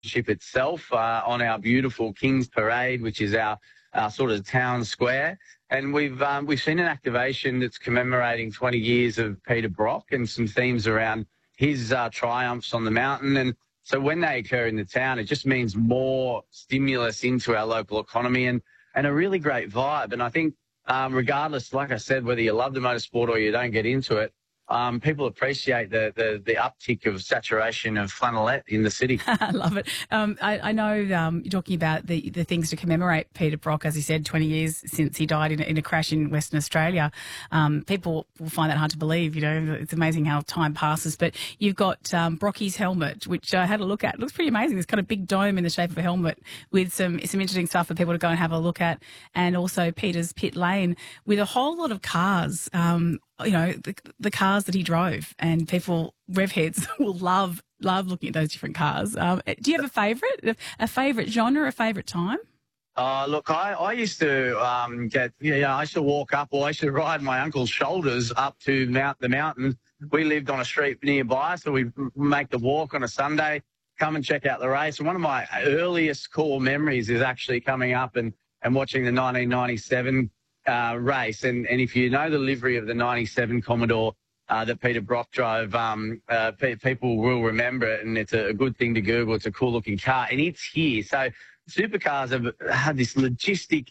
itself on our beautiful King's Parade, which is our sort of town square. And we've seen an activation that's commemorating 20 years of Peter Brock and some themes around his triumphs on the mountain. And so when they occur in the town, it just means more stimulus into our local economy and a really great vibe. And I think regardless, like I said, whether you love the motorsport or you don't get into it, people appreciate the uptick of saturation of flannelette in the city. I love it. I know you're talking about the things to commemorate Peter Brock, as he said, 20 years since he died in a crash in Western Australia. People will find that hard to believe. You know, it's amazing how time passes. But you've got Brocky's helmet, which I had a look at. It looks pretty amazing. This kind of big dome in the shape of a helmet with some interesting stuff for people to go and have a look at. And also Peter's Pit Lane with a whole lot of cars. You know, the cars that he drove, and people, rev heads, will love looking at those different cars. Do you have a favourite genre, a favourite time? Look, I used to I used to walk up, or I used to ride my uncle's shoulders up to the mountain. We lived on a street nearby, so we make the walk on a Sunday, come and check out the race. And one of my earliest core memories is actually coming up and watching the 1997 race. And if you know the livery of the 97 Commodore that Peter Brock drove, people will remember it, and it's a good thing to Google. It's a cool-looking car, and it's here. So supercars have had this it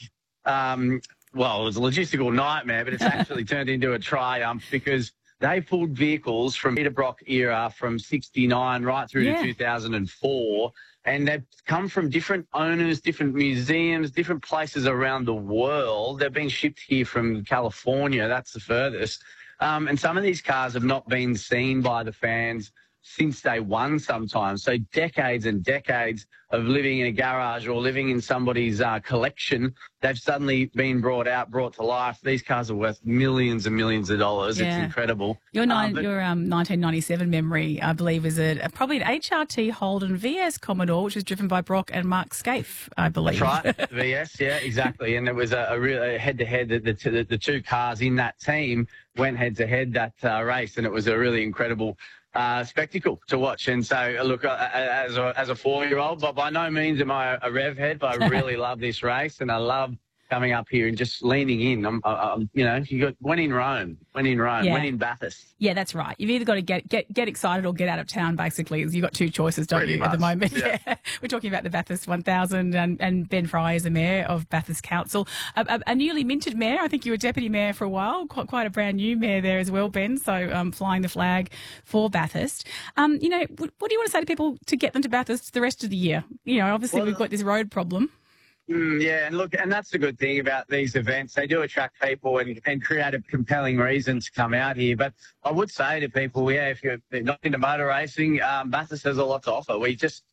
was a logistical nightmare, but it's actually turned into a triumph because they pulled vehicles from Peter Brock era from 69 right through to 2004. And they've come from different owners, different museums, different places around the world. They've been shipped here from California. That's the furthest. And some of these cars have not been seen by the fans since day one sometimes. So decades and decades of living in a garage or living in somebody's collection, they've suddenly been brought to life. These cars are worth millions and millions of dollars. Yeah. It's incredible. Your 1997 memory, I believe, is probably an HRT Holden VS Commodore, which was driven by Brock and Mark Scaife, I believe. That's right, VS, yeah, exactly. And it was a real head-to-head. The two cars in that team went head-to-head that race, and it was a really incredible spectacle to watch. And so, look, as a 4-year-old, but by no means am I a rev head, but I really love this race, and I love coming up here and just leaning in. You got when in Rome, when in Bathurst. Yeah, that's right. You've either got to get excited or get out of town, basically. You've got two choices, don't Pretty you, much, at the moment? yeah. We're talking about the Bathurst 1000 and Ben Fry is the mayor of Bathurst Council. A newly minted mayor. I think you were deputy mayor for a while. Quite a brand new mayor there as well, Ben. So flying the flag for Bathurst. What do you want to say to people to get them to Bathurst the rest of the year? Obviously we've got this road problem. Yeah, and look, and that's the good thing about these events. They do attract people and create a compelling reason to come out here. But I would say to people, if you're not into motor racing, Bathurst has a lot to offer.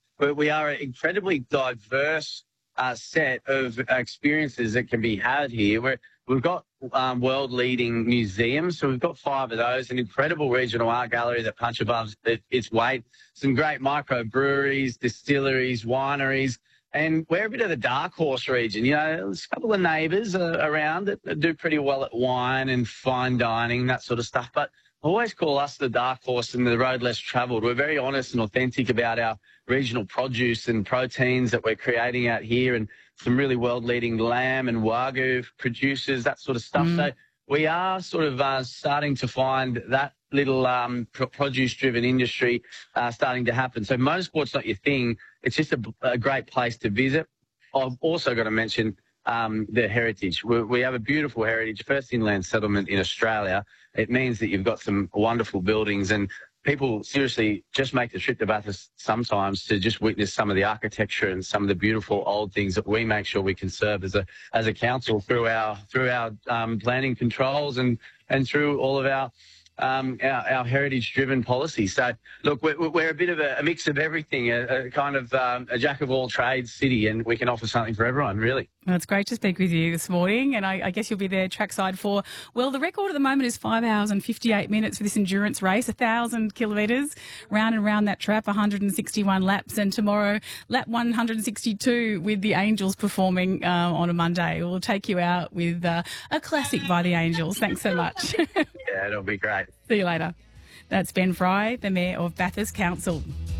We are an incredibly diverse set of experiences that can be had here. We've got world-leading museums, so we've got 5 of those, an incredible regional art gallery that punch above its weight, some great microbreweries, distilleries, wineries. And we're a bit of the dark horse region. There's a couple of neighbours around that do pretty well at wine and fine dining, that sort of stuff. But I always call us the dark horse and the road less travelled. We're very honest and authentic about our regional produce and proteins that we're creating out here, and some really world-leading lamb and wagyu producers, that sort of stuff. So we are sort of starting to find that little produce-driven industry starting to happen. So motorsport's not your thing. It's just a great place to visit. I've also got to mention the heritage. We have a beautiful heritage, first inland settlement in Australia. It means that you've got some wonderful buildings, and people seriously just make the trip to Bathurst sometimes to just witness some of the architecture and some of the beautiful old things that we make sure we conserve as a council through our planning controls and through all of our heritage-driven policy. So, look, we're a bit of a mix of everything, a kind of a jack-of-all-trades city, and we can offer something for everyone, really. Well, it's great to speak with you this morning, and I guess you'll be there trackside for, well, the record at the moment is 5 hours and 58 minutes for this endurance race, 1,000 kilometres, round and round that track, 161 laps, and tomorrow, lap 162 with the Angels performing on a Monday. We'll take you out with a classic by the Angels. Thanks so much. Yeah, it'll be great. See you later. That's Ben Fry, the Mayor of Bathurst Council.